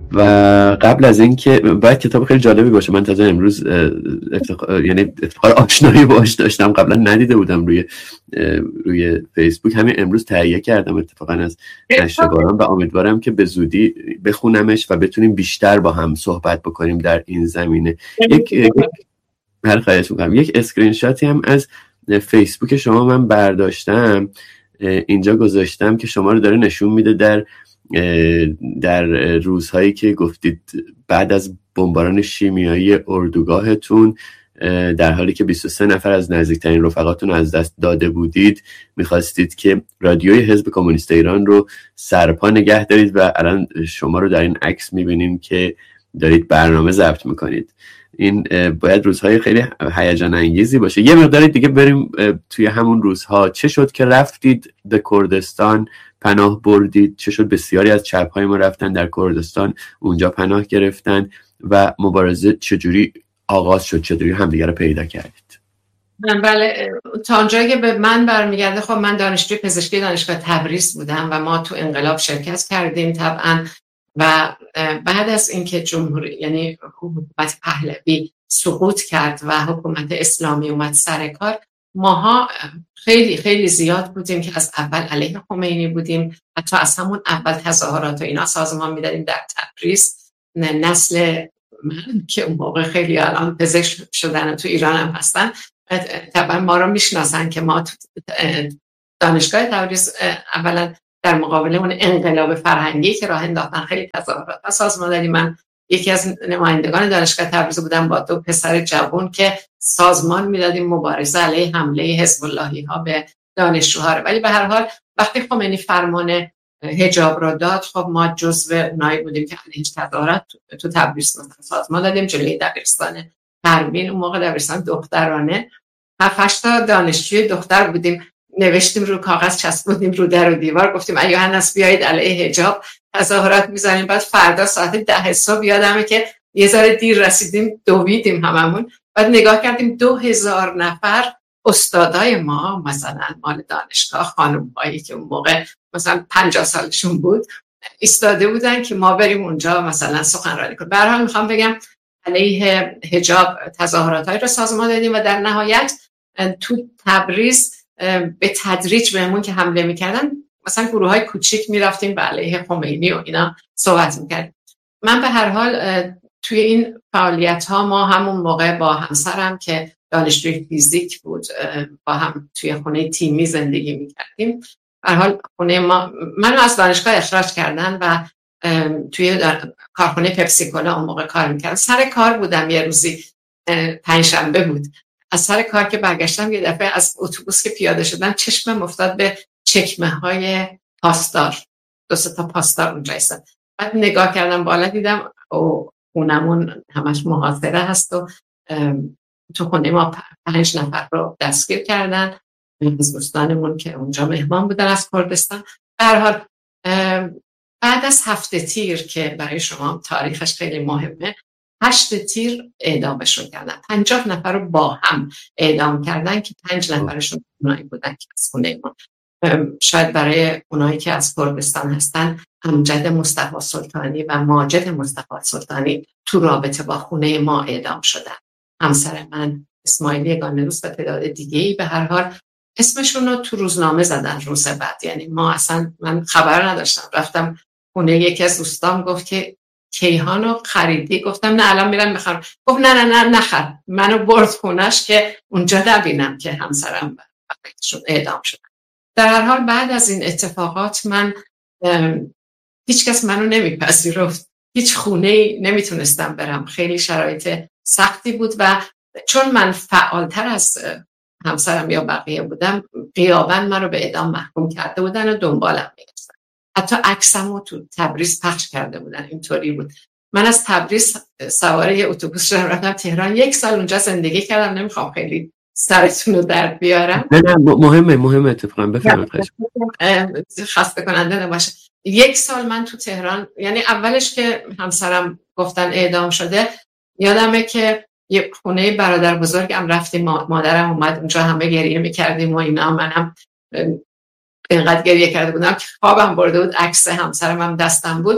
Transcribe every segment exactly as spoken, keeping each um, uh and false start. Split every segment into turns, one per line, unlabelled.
و قبل از این که باید کتاب خیلی جالبی باشه، من تازه امروز افتخار یعنی افتخار آشنایی باهاش داشتم، قبلا ندیده بودم روی روی فیسبوک، همین امروز تهیه کردم اتفاقا از نشریه‌باران و امیدوارم که به زودی بخونمش و بتونیم بیشتر با هم صحبت بکنیم در این زمینه. یک هر خواهش می‌کنم یک اسکرین شاتی هم از فیسبوک شما من برداشتم، اینجا گذاشتم که شما رو داره نشون میده در در روزهایی که گفتید بعد از بمباران شیمیایی اردوگاهتون، در حالی که بیست و سه نفر از نزدیکترین رفقاتون از دست داده بودید، میخواستید که رادیوی حزب کمونیست ایران رو سرپا نگه دارید و الان شما رو در این عکس میبینیم که دارید برنامه ضبط میکنید. این باید روزهای خیلی هیجان انگیزی باشه. یه مقدار دیگه بریم توی همون روزها. چه شد که رفتید به کردستان پناه بردید؟ چه شد بسیاری از چپ‌های ما رفتن در کردستان، اونجا پناه گرفتن و مبارزه چجوری آغاز شد؟ چجوری همدیگه رو پیدا کردید؟
بله، تا اونجایی که به من برمیگرده، خب من دانشجوی پزشکی دانشگاه تبریز بودم و ما تو انقلاب شرکت کردیم طبعا. و بعد از اینکه جمهوری یعنی حکومت پهلوی سقوط کرد و حکومت اسلامی اومد سر کار، ماها خیلی خیلی زیاد بودیم که از اول علیه خمینی بودیم. حتی از همون اول تظاهرات و اینا سازمان میدادیم در تبریز. نسل من که اون موقع خیلی الان پزشک شدن و تو ایران هم هستن، طبعا ما رو میشناسن که ما دانشگاه تبریز اولا در مقابل اون انقلاب فرهنگی که راه انداختن خیلی تظاهرات و سازمان دادیم. من یکی از نمایندگان دانشگاه تبریز بودم با دو پسر جوان که سازمان میدادیم مبارزه علیه حمله حزب اللهی ها به دانشجوها. ولی به هر حال وقتی خمینی فرمان حجاب رو داد، خب ما جزو اونایی بودیم که علیه تظاهرات تو تبریز سازمان دادیم جلوی دبیرستان پروین. اون موقع دبیرستان دخترانه، هفت هشت تا دانشجوی دختر بودیم، نوشتیم رو کاغذ، چسبوندیم رو در و دیوار، گفتیم ایها الناس بیایید علیه حجاب تظاهرات میزنیم. بعد فردا ساعت ده صبح یادمه که یه ذره دیر رسیدیم، دویدیم هممون. بعد نگاه کردیم دو هزار نفر استادای ما، مثلا مال دانشگاه، خانم‌هایی که اون موقع مثلا پنجاه سالشون بود، ایستاده بودن که ما بریم اونجا مثلا سخنرانی کنیم. به هر حال میخوام بگم علیه حجاب تظاهراتایی رو سازمان دادیم و در نهایت تو تبریز به تدریج بهمون که حمله میکردن، مثلا گروه های کوچیک میرفتیم به علیه خمینی و اینا صحبت میکردیم. من به هر حال توی این فعالیت ها، ما همون موقع با همسرم که دانشجوی فیزیک بود با هم توی خونه تیمی زندگی میکردیم. به هر حال خونه ما، منو از دانشگاه اخراج کردن و توی کارخونه پپسیکولا اون موقع کار میکردم. سر کار بودم، یه روزی پنجشنبه بود، از سر کار که برگشتم یه دفعه از اتوبوس که پیاده شدم چشمم افتاد به چکمه های پاسدار، دو سه تا پاسدار اونجا هستن. بعد نگاه کردم بالا، دیدم او خونمون همش محاصره هست و تو خونه ما پنج نفر رو دستگیر کردن از دوستانمون که اونجا مهمان بودن از کردستان. به هر حال بعد از هفته تیر که برای شما تاریخش خیلی مهمه، هشت تیر اعدامشون کردن. پنجاه نفر رو با هم اعدام کردن که پنج نفرشون اونایی بودن که از خونه ما. شاید برای اونایی که از کردستان هستن، امجد مصطفی سلطانی و ماجد مصطفی سلطانی تو رابطه با خونه ما اعدام شدن. همسر من اسماعیل یگانه روز و تعداد دیگه‌ای به هر حال اسمشون رو تو روزنامه زدن روز بعد. یعنی ما اصلا، من خبر نداشتم. رفتم خونه یکی از دوستام، گفت که کیهانو خریدی؟ گفتم نه الان میرم میخرم. گفت نه نه نه نخر، منو برد خونش که اونجا نبینم که همسرم شد اعدام شد. در هر حال بعد از این اتفاقات من هیچ کس منو نمیپذیرفت، هیچ خونه نمیتونستم برم، خیلی شرایط سختی بود و چون من فعالتر از همسرم یا بقیه بودم، غیاباً من رو به اعدام محکوم کرده بودن و دنبالم می‌گشتن. حتی عکسمو تو تبریز پخش کرده بودن. اینطوری بود. من از تبریز سوار یه اتوبوس شدم رفتم تهران. یک سال اونجا زندگی کردم. نمیخوام خیلی سرتون رو درد بیارم.
نه نه مهمه مهمه اتفاقا بفرمایید.
خسته کننده نباشه. یک سال من تو تهران، یعنی اولش که همسرم گفتن اعدام شده، یادمه که یه خونه برادر بزرگم رفتیم، مادرم اومد اونجا، همه گریه میکردیم و اینا. منم اینقدر گریه کرده بودم که خوابم برده بود. عکس همسرم هم دستم بود.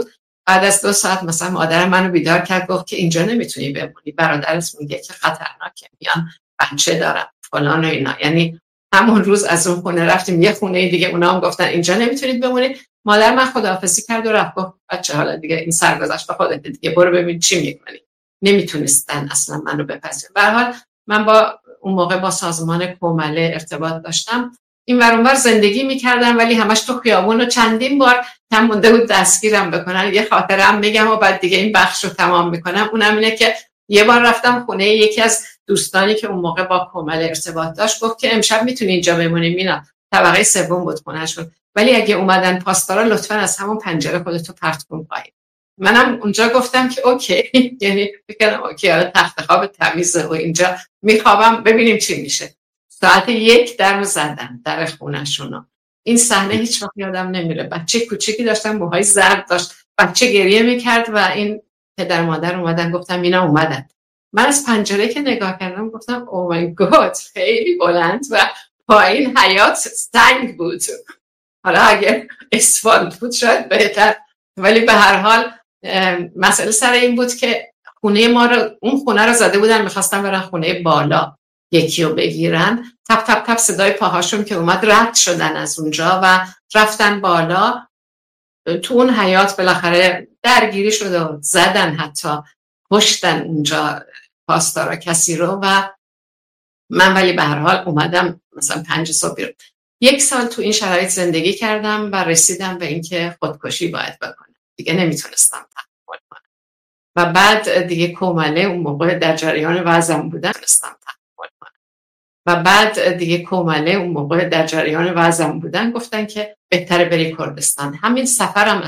بعد از دو ساعت مثلا مادر منو بیدار کرد، گفت که اینجا نمیتونی بمونی، برادرت میگه که خطرناکه، میان بچه دارن فلان و اینا. یعنی همون روز از اون خونه رفتیم یه خونه دیگه، اونا هم گفتن اینجا نمیتونید بمونید. مادر من خداحافظی کرد و رفت، گفت بچه حالا دیگه این سرگذشت به خودت دیگه، برو ببین چی میکنی. نمیتونستن اصلا منو بپذیرن. به هر حال من با اون موقع با سازمان کومله ارتباط داشتم، این ور اون ور زندگی میکردم، ولی همش تو خیابون و چندین بار کم مونده بود دستگیرم بکنن. یه خاطرم میگم و بعد دیگه این بخش رو تمام میکنم. اونم اینه که یه بار رفتم خونه یکی از دوستانی که اون موقع با کومله ارتباط داشت، گفت که امشب میتونی اینجا بمونی. مینا طبقه سوم بود خونه‌شون، ولی اگه اومدن پاسدارا لطفا از همون پنجره خودتو پرت کن پایین. منم اونجا گفتم که اوکی، یعنی فکرم اوکی، حالا تخت خواب تمیزه و اینجا میخوابم، ببینیم چی میشه. ساعت یک در رو زدن در خونه‌شون. این صحنه هیچ وقت یادم نمیره. بچه کوچیکی داشتم، موهای زرد داشت، بچه گریه میکرد و این پدر مادر اومدن گفتم اینا اومدن. من از پنجره که نگاه کردم گفتم او مای گاد، خیلی بلند و پایین حیاط سنگ بود. حالا اگه اسفالت بود شاید بهتر، ولی به هر حال مسئله سر این بود که خونه ما رو، اون خونه رو زده بودن، میخواستن برن خونه بالا یکی رو بگیرن. تپ تپ تپ صدای پاهاشون که اومد، رد شدن از اونجا و رفتن بالا. تو اون حیاط بالاخره درگیری شد و زدن، حتی کشتن اونجا پاسدارا کسی رو. و من ولی به هر حال اومدم مثلا پنج صبح بیرون. یک سال تو این شرایط زندگی کردم و رسیدم به اینکه خودکشی باید بکنم. دیگه نمیتونستم تحمل کنم و بعد دیگه کومله اون موقع در جریان وضعم بودن، نمیتونستم تحمل کنم و بعد دیگه کومله اون موقع در جریان وضعم بودن گفتن که بهتره بری کردستان. همین سفرم